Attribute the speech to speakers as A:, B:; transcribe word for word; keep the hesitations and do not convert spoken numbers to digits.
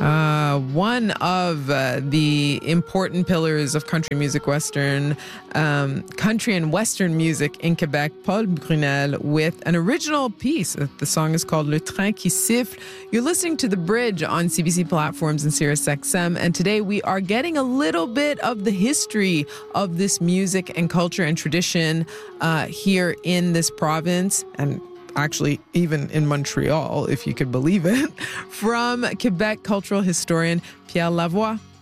A: Uh, one of uh, the important pillars of country music, Western um, country and Western music in Quebec, Paul Brunel, with an original piece. The song is called Le Train qui siffle. You're listening to The Bridge on C B C platforms and Sirius X M, and today we are getting a little bit of the history of this music and culture and tradition uh, here in this province, and actually even in Montreal, if you could believe it, from Quebec cultural historian Pierre Lavoie.